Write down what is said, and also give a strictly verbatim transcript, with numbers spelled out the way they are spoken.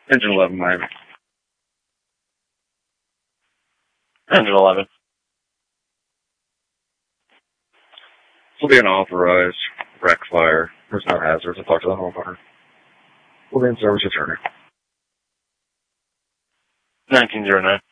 Engine eleven, Miami. Engine eleven. This will be an authorized wreck fire. There's no hazards. I'll talk to the homeowner. We'll be in service attorney. nineteen oh nine.